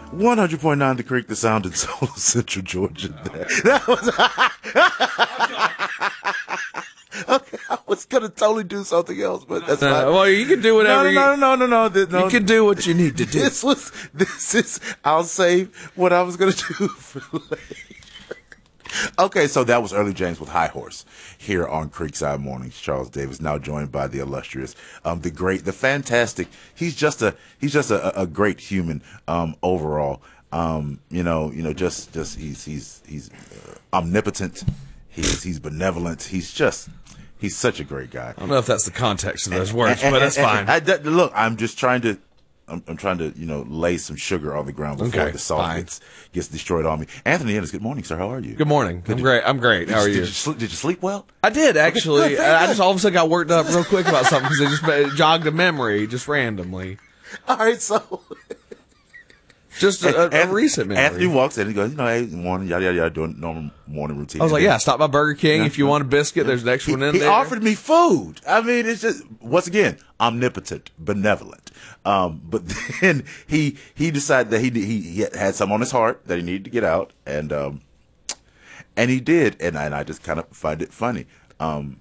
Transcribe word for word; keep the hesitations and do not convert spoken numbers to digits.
one hundred point nine The Creek, the sound in Soul of Central Georgia. That was. Okay, I was gonna totally do something else, but that's Uh, fine. well, you can do whatever. No, no, no, no, no, no, no. You can do what you need to do. This was. This is. I'll save what I was gonna do for later. Okay, so that was Early James with High Horse here on Creekside Mornings. Charles Davis, now joined by the illustrious, um, the great, the fantastic. He's just a he's just a, a great human um, overall. Um, you know, you know, just just he's he's he's uh, omnipotent. He's he's benevolent. He's just he's such a great guy. I don't know if that's the context of those words, And- but and- that's and- fine. I, that- look, I'm just trying to. I'm, I'm trying to, you know, lay some sugar on the ground before Okay, the salt fine. gets, gets destroyed on me. Anthony Ennis, good morning, sir. How are you? Good morning. I'm great. I'm great. How are Did you? you sleep, did you sleep well? I did actually. good, very I good. just all of a sudden got worked up real quick about something because it just it jogged a memory just randomly. All right, so Just a, a, a Anthony- recent memory. Anthony walks in and he goes, you know, hey, morning, yada yada yada, doing normal morning routine. I was like, And yeah, then stop by Burger King Yeah. if you want a biscuit. There's an extra He, one in he there. offered me food. I mean, it's just once again omnipotent, benevolent. Um, but then he he decided that he he, he had some on his heart that he needed to get out, and um, and he did, and I, and I just kind of find it funny. Um,